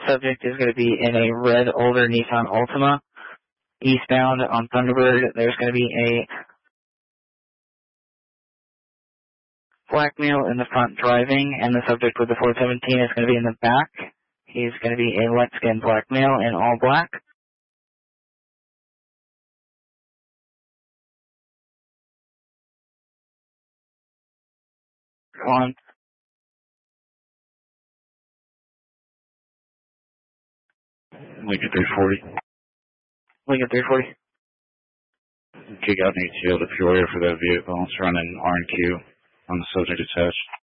subject is going to be in a red older Nissan Altima. Eastbound on Thunderbird, there's going to be a black male in the front driving, and the subject with the 417 is going to be in the back. He's going to be a light-skinned black male in all black. On Lincoln 340. Lincoln 340. Kick out an ATL to Peoria for that vehicle. It's running R&Q on the subject attached.